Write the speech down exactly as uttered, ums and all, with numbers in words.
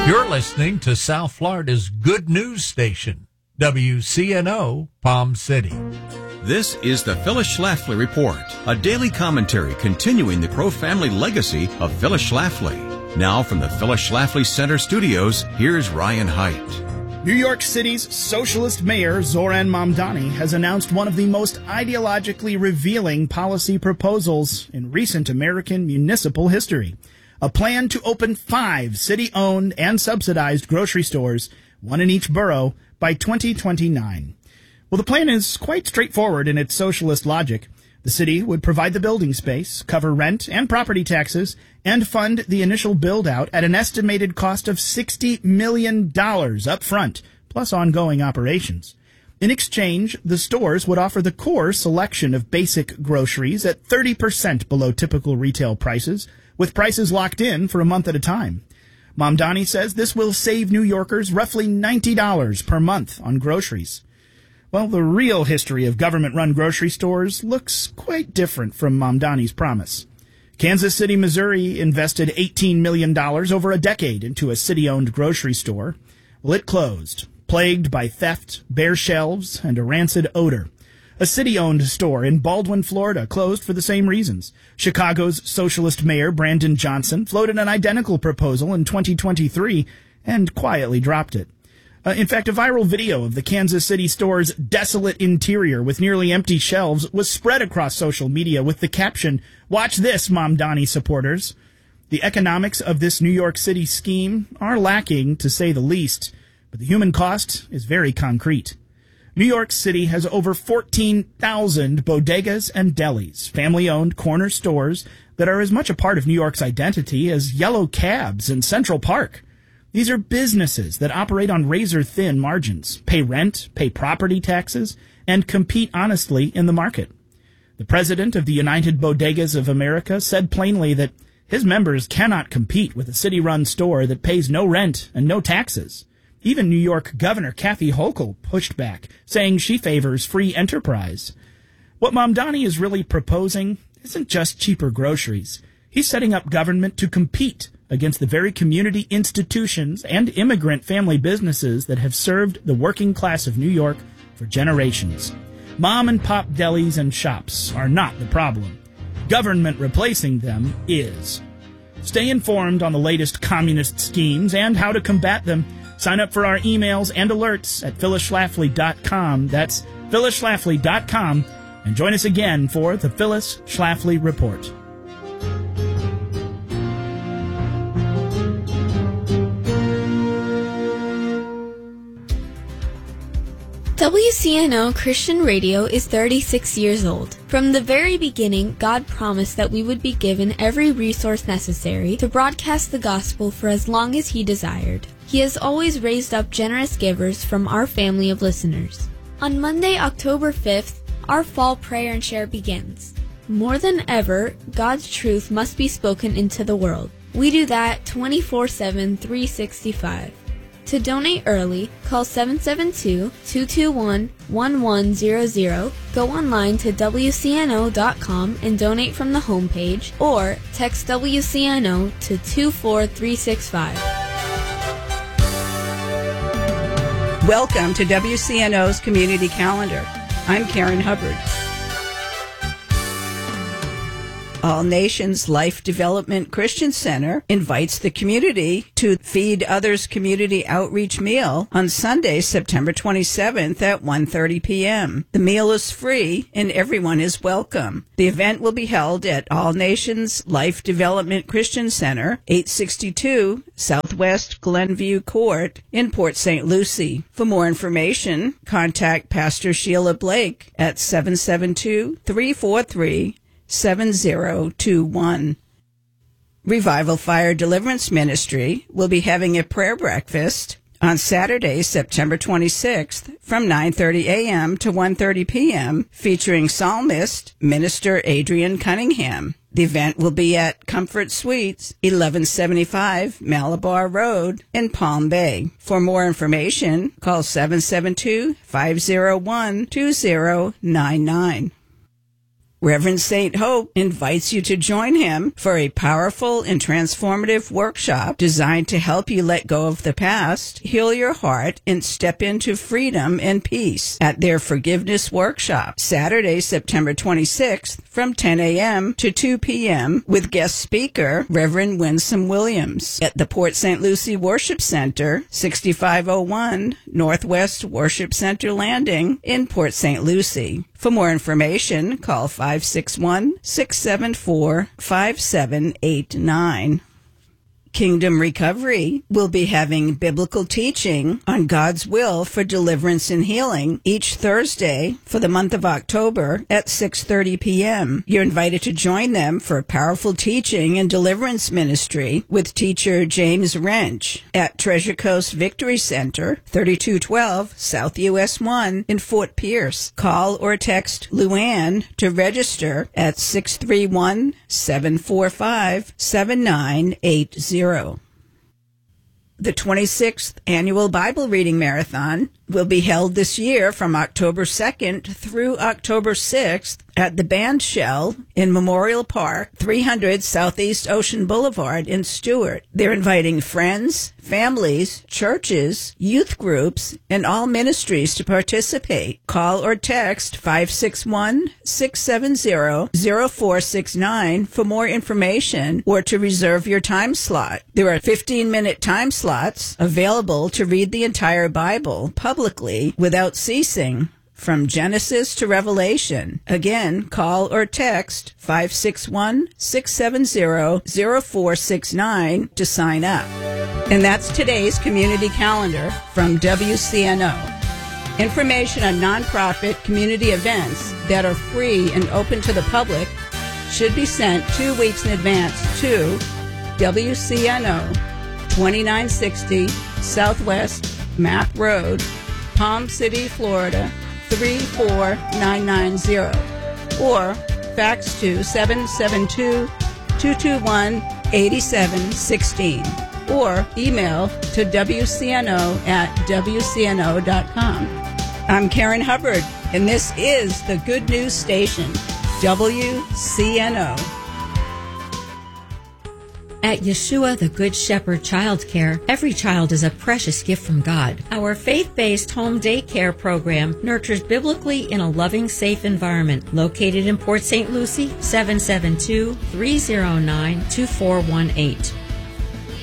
You're listening to South Florida's good news station, W C N O Palm City. This is the Phyllis Schlafly Report, a daily commentary continuing the Crow family legacy of Phyllis Schlafly. Now from the Phyllis Schlafly Center studios, here's Ryan Haidt. New York City's socialist mayor, Zoran Mamdani, has announced one of the most ideologically revealing policy proposals in recent American municipal history. A plan to open five city-owned and subsidized grocery stores, one in each borough, by twenty twenty-nine. Well, the plan is quite straightforward in its socialist logic. The city would provide the building space, cover rent and property taxes, and fund the initial build-out at an estimated cost of sixty million dollars up front, plus ongoing operations. In exchange, the stores would offer the core selection of basic groceries at thirty percent below typical retail prices, with prices locked in for a month at a time. Mamdani says this will save New Yorkers roughly ninety dollars per month on groceries. Well, the real history of government-run grocery stores looks quite different from Mamdani's promise. Kansas City, Missouri invested eighteen million dollars over a decade into a city-owned grocery store. Well, it closed, plagued by theft, bare shelves, and a rancid odor. A city-owned store in Baldwin, Florida, closed for the same reasons. Chicago's socialist mayor, Brandon Johnson, floated an identical proposal in twenty twenty-three and quietly dropped it. Uh, in fact, a viral video of the Kansas City store's desolate interior with nearly empty shelves was spread across social media with the caption, "Watch this, Mamdani supporters." The economics of this New York City scheme are lacking, to say the least, but the human cost is very concrete. New York City has over fourteen thousand bodegas and delis, family-owned corner stores that are as much a part of New York's identity as yellow cabs in Central Park. These are businesses that operate on razor-thin margins, pay rent, pay property taxes, and compete honestly in the market. The president of the United Bodegas of America said plainly that his members cannot compete with a city-run store that pays no rent and no taxes. Even New York Governor Kathy Hochul pushed back, saying she favors free enterprise. What Mamdani is really proposing isn't just cheaper groceries. He's setting up government to compete against the very community institutions and immigrant family businesses that have served the working class of New York for generations. Mom-and-pop delis and shops are not the problem. Government replacing them is. Stay informed on the latest communist schemes and how to combat them. Sign up for our emails and alerts at phyllis schlafly dot com. That's phyllis schlafly dot com. And join us again for the Phyllis Schlafly Report. W C N O Christian Radio is thirty-six years old. From the very beginning, God promised that we would be given every resource necessary to broadcast the gospel for as long as He desired. He has always raised up generous givers from our family of listeners. On Monday, October fifth, our fall prayer and share begins. More than ever, God's truth must be spoken into the world. We do that twenty-four seven, three sixty-five. To donate early, call seven seven two, two two one, one one zero zero, go online to W C N O dot com and donate from the homepage, or text W C N O to two four three six five. Welcome to W C N O's Community Calendar. I'm Karen Hubbard. All Nations Life Development Christian Center invites the community to Feed Others Community Outreach Meal on Sunday, September twenty-seventh at one thirty p.m. The meal is free and everyone is welcome. The event will be held at All Nations Life Development Christian Center, eight sixty-two Southwest Glenview Court in Port Saint Lucie. For more information, contact Pastor Sheila Blake at seven seven two, three four three, seven zero two one. Revival Fire Deliverance Ministry will be having a prayer breakfast on Saturday, September twenty-sixth from nine thirty a.m. to one thirty p.m. featuring psalmist Minister Adrian Cunningham. The event will be at Comfort Suites, eleven seventy-five Malabar Road in Palm Bay. For more information, call seven seven two, five zero one, two zero nine nine. Reverend Saint Hope invites you to join him for a powerful and transformative workshop designed to help you let go of the past, heal your heart, and step into freedom and peace at their Forgiveness Workshop, Saturday, September twenty-sixth, from ten a.m. to two p.m. with guest speaker Reverend Winsome Williams at the Port Saint Lucie Worship Center, sixty-five oh one Northwest Worship Center Landing in Port Saint Lucie. For more information, call five six one, six seven four, five seven eight nine. Kingdom Recovery will be having biblical teaching on God's will for deliverance and healing each Thursday for the month of October at six thirty p.m. You're invited to join them for powerful teaching and deliverance ministry with teacher James Wrench at Treasure Coast Victory Center, thirty-two twelve South U S one in Fort Pierce. Call or text Luann to register at six three one, seven four five, seven nine eight zero. The twenty-sixth Annual Bible Reading Marathon will be held this year from October second through October sixth at the Band Shell in Memorial Park, three hundred Southeast Ocean Boulevard in Stuart. They're inviting friends, families, churches, youth groups, and all ministries to participate. Call or text five six one, six seven zero, zero four six nine for more information or to reserve your time slot. There are fifteen-minute time slots available to read the entire Bible publicly without ceasing, from Genesis to Revelation. Again, call or text five six one, six seven zero, zero four six nine to sign up. And that's today's community calendar from W C N O. Information on nonprofit community events that are free and open to the public should be sent two weeks in advance to W C N O, twenty-nine sixty Southwest Map Road, Palm City, Florida, three four nine nine zero, or fax to seven seven two, two two one, eight seven one six, or email to W C N O at W C N O dot com. I'm Karen Hubbard, and this is the Good News Station, W C N O. At Yeshua the Good Shepherd Child Care, every child is a precious gift from God. Our faith-based home daycare program nurtures biblically in a loving, safe environment. Located in Port Saint Lucie, seven seven two, three zero nine, two four one eight.